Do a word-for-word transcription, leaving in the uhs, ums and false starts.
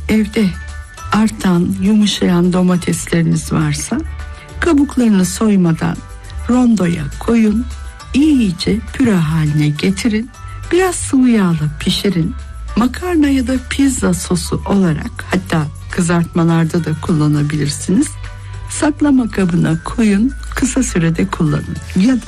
evde artan, yumuşayan domatesleriniz varsa kabuklarını soymadan rondoya koyun, iyice püre haline getirin, biraz sıvı yağla pişirin. Makarna ya da pizza sosu olarak, hatta kızartmalarda da kullanabilirsiniz. Saklama kabına koyun, kısa sürede kullanın. Ya da